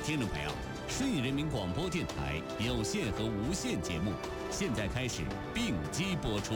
听众朋友，顺义人民广播电台有线和无线节目现在开始并机播出。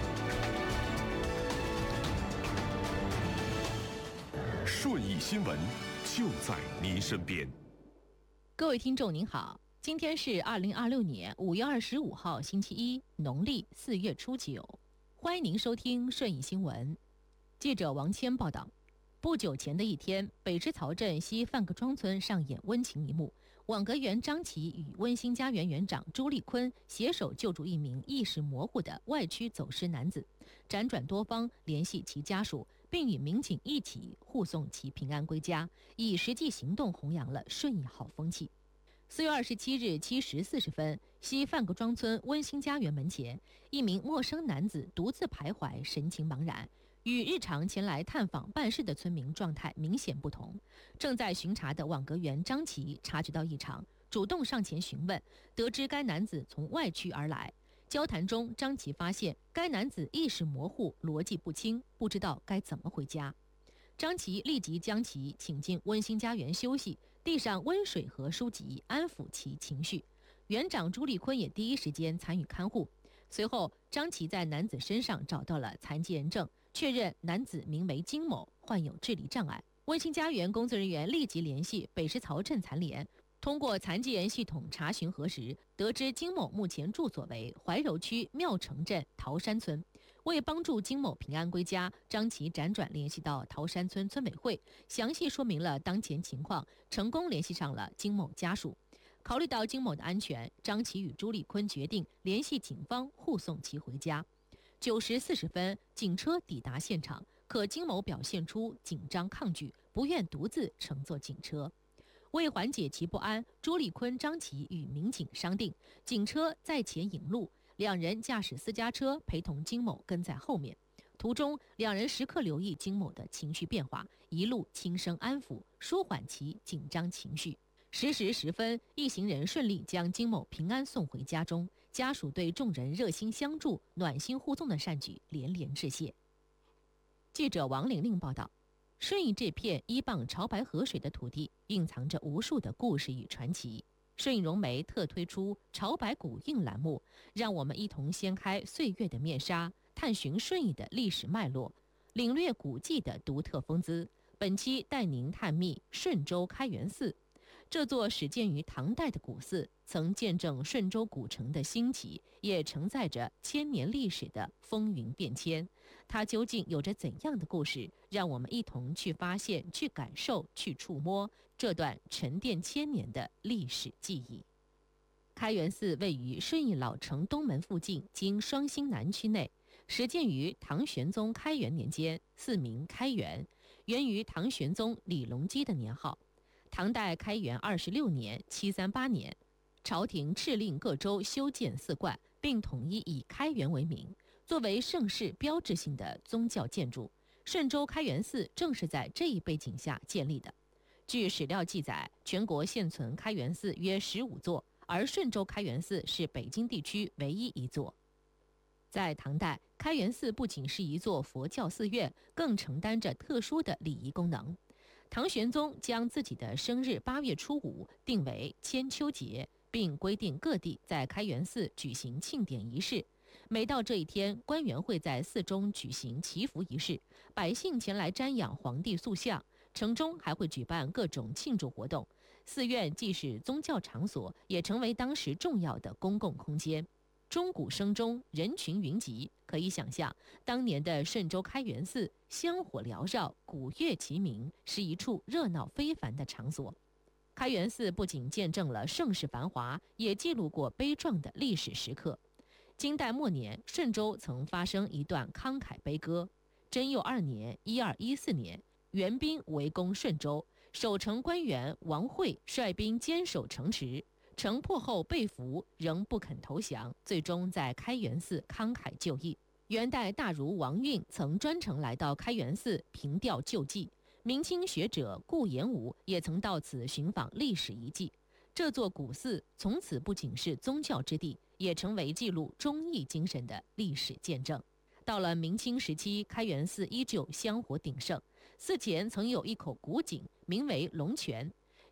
顺义新闻就在您身边。 各位听众您好，今天是2026年5月25号星期一，农历4月初9，欢迎您收听顺义新闻。记者王谦报道。不久前的一天，北池曹镇西范各庄村上演温情一幕，网格员张琪与温馨家园园长朱立坤携手救助一名意识模糊的外区走失男子，辗转多方联系其家属，并与民警一起护送其平安归家，以实际行动弘扬了顺义好风气。4月27日7时40分，西范各庄村温馨家园门前，一名陌生男子独自徘徊，神情茫然，与日常前来探访办事的村民状态明显不同。正在巡查的网格员张琪察觉到异常，主动上前询问，得知该男子从外区而来。交谈中，张琪发现该男子意识模糊，逻辑不清，不知道该怎么回家。张琪立即将其请进温馨家园休息，递上温水和书籍，安抚其情绪。园长朱立坤也第一时间参与看护。随后，张琪在男子身上找到了残疾人证，确认男子名为金某，患有智力障碍。温馨家园工作人员立即联系北池曹镇残联，通过残疾人系统查询核实，得知金某目前住所为怀柔区庙城镇桃山村。为帮助金某平安归家，张琪辗转联系到桃山村村委会，详细说明了当前情况，成功联系上了金某家属。考虑到金某的安全，张琪与朱立坤决定联系警方护送其回家。9时40分，警车抵达现场，可金某表现出紧张抗拒，不愿独自乘坐警车。为缓解其不安，朱立坤、张琪与民警商定，警车在前引路，两人驾驶私家车陪同金某跟在后面。途中，两人时刻留意金某的情绪变化，一路轻声安抚，舒缓其紧张情绪。10时10分，一行人顺利将金某平安送回家中，家属对众人热心相助、暖心互动的善举连连致谢。记者王玲玲报道。顺义这片依傍潮白河水的土地，蕴藏着无数的故事与传奇。顺义融媒特推出潮白古韵栏目，让我们一同掀开岁月的面纱，探寻顺义的历史脉络，领略古迹的独特风姿。本期带您探秘顺州开元寺。这座始建于唐代的古寺，曾见证顺州古城的兴起，也承载着千年历史的风云变迁。它究竟有着怎样的故事？让我们一同去发现、去感受、去触摸这段沉淀千年的历史记忆。开元寺位于顺义老城东门附近，经双星南区内，始建于唐玄宗开元年间，寺名开元，源于唐玄宗李隆基的年号。唐代开元26年738年，朝廷敕令各州修建寺观，并统一以开元为名，作为盛世标志性的宗教建筑。顺州开元寺正是在这一背景下建立的。据史料记载，全国现存开元寺约15座，而顺州开元寺是北京地区唯一一座。在唐代，开元寺不仅是一座佛教寺院，更承担着特殊的礼仪功能。唐玄宗将自己的生日8月初5定为千秋节，并规定各地在开元寺举行庆典仪式。每到这一天，官员会在寺中举行祈福仪式，百姓前来瞻仰皇帝塑像，城中还会举办各种庆祝活动。寺院既是宗教场所，也成为当时重要的公共空间。钟鼓声中，人群云集，可以想象当年的顺州开元寺香火缭绕，鼓乐齐鸣，是一处热闹非凡的场所。开元寺不仅见证了盛世繁华，也记录过悲壮的历史时刻。金代末年，顺州曾发生一段慷慨悲歌。贞佑2年1214年，元兵围攻顺州，守城官员王惠率兵坚守城池，城破后被俘，仍不肯投降，最终在开元寺慷慨就义。元代大儒王运曾专程来到开元寺凭吊旧迹，明清学者顾炎武也曾到此寻访历史遗迹。这座古寺从此不仅是宗教之地，也成为记录忠义精神的历史见证。到了明清时期，开元寺依旧香火鼎盛，寺前曾有一口古井，名为龙泉。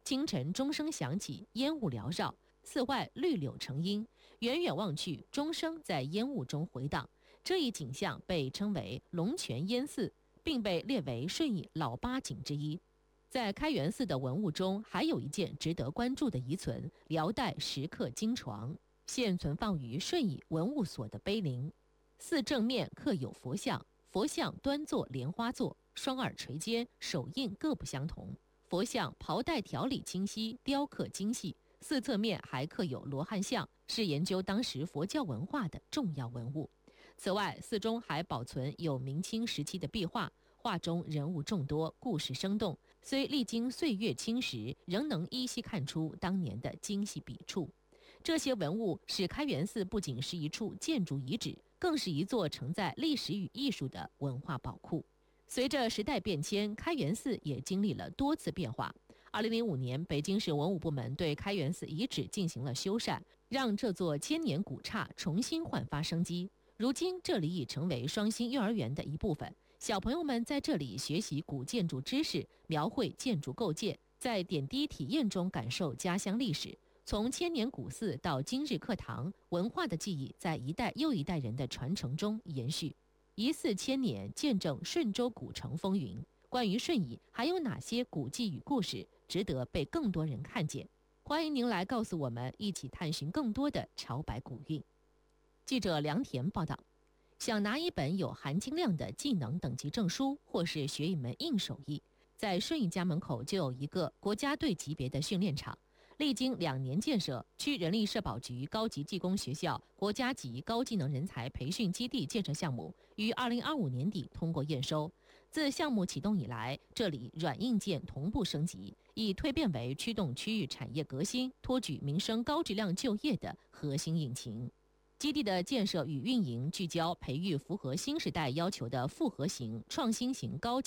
清晨钟声响起，烟雾缭绕，寺外绿柳成荫，远远望去，钟声在烟雾中回荡。这一景象被称为龙泉烟寺，并被列为顺义老八景之一。在开元寺的文物中，还有一件值得关注的遗存——辽代石刻经床，现存放于顺义文物所的碑林。寺正面刻有佛像，佛像端坐莲花座，双耳垂肩，手印各不相同。佛像袍带条理清晰，雕刻精细。寺侧面还刻有罗汉像，是研究当时佛教文化的重要文物。此外，寺中还保存有明清时期的壁画，画中人物众多，故事生动，虽历经岁月侵蚀，仍能依稀看出当年的精细笔触。这些文物使开元寺不仅是一处建筑遗址，更是一座承载历史与艺术的文化宝库。随着时代变迁，开元寺也经历了多次变化。2005年，北京市文物部门对开元寺遗址进行了修缮，让这座千年古刹重新焕发生机。如今，这里已成为双星幼儿园的一部分，小朋友们在这里学习古建筑知识，描绘建筑构建，在点滴体验中感受家乡历史。从千年古寺到今日课堂，文化的记忆在一代又一代人的传承中延续。一寺千年，见证顺州古城风云。关于顺义，还有哪些古迹与故事值得被更多人看见？欢迎您来告诉我们，一起探寻更多的潮白古韵。记者梁田报道。想拿一本有含金量的技能等级证书，或是学一门硬手艺，在顺义家门口就有一个国家队级别的训练场。历经2年建设，区人力社保局高级技工学校国家级高技能人才培训基地建设项目于2025年底通过验收。自项目启动以来，这里软硬件同步升级，已蜕变为驱动区域产业革新、托举民生高质量就业的核心引擎。基地的建设与运营聚焦培育符合新时代要求的复合型、创新型高